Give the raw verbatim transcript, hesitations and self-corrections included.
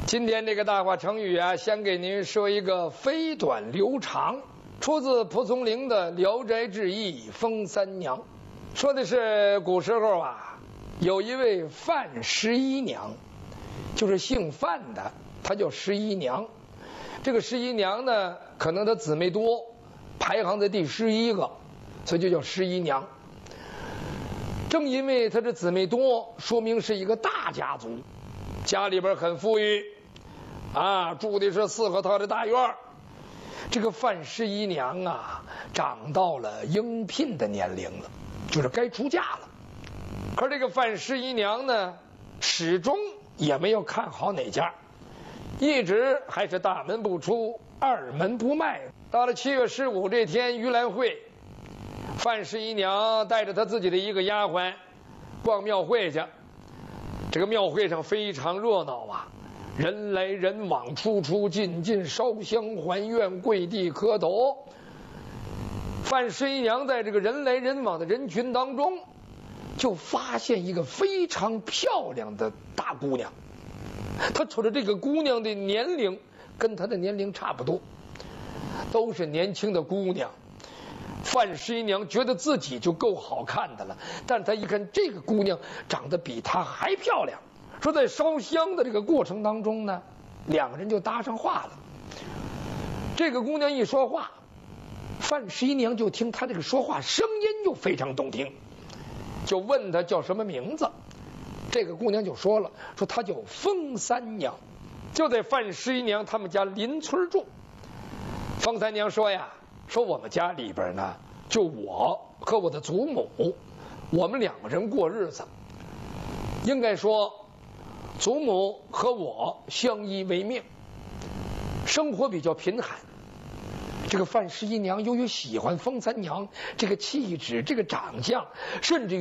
今天这个大话成语啊，先给您说一个飞短流长，出自蒲松龄的《聊斋志异·风三娘》，说的是古时候啊，有一位范十一娘，就是姓范的，她叫十一娘。这个十一娘呢，可能她姊妹多，排行在第十一个，所以就叫十一娘。正因为她这姊妹多，说明是一个大家族，家里边很富裕啊，住的是四合套的大院。这个范十一娘啊，长到了应聘的年龄了，就是该出嫁了。可这个范十一娘呢，始终也没有看好哪家，一直还是大门不出，二门不迈。到了七月十五这天盂兰会，范十一娘带着她自己的一个丫鬟逛庙会去。这个庙会上非常热闹啊，人来人往，出出进进，烧香还愿，跪地磕头。范十一娘在这个人来人往的人群当中，就发现一个非常漂亮的大姑娘。她瞅着这个姑娘的年龄跟她的年龄差不多，都是年轻的姑娘。范十一娘觉得自己就够好看的了，但她一看这个姑娘长得比她还漂亮，说在烧香的这个过程当中呢，两个人就搭上话了。这个姑娘一说话，范十一娘就听她这个说话声音就非常动听，就问她叫什么名字。这个姑娘就说了，说她叫风三娘，就在范十一娘他们家邻村住。风三娘说呀，说我们家里边呢，就我和我的祖母，我们两个人过日子。应该说，祖母和我相依为命，生活比较贫寒。这个范十一娘由于喜欢风三娘这个气质、这个长相，甚至于